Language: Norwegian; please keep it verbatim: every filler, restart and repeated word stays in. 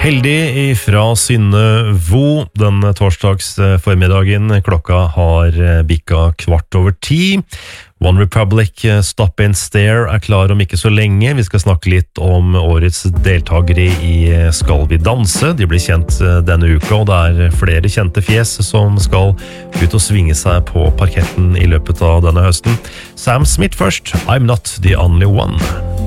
Heldig ifra Synne Vo den torsdags formiddagen. Klokka har bikka kvart over ti. One Republic Stop and Stare er klar om ikke så lenge. Vi skal snakke litt om årets deltagere i Skal vi danse. De blir kjent denne uka, og det er flere kjente fjes som skal ut og svinge seg på parketten i løpet av denne høsten. Sam Smith først, I'm Not The Only One.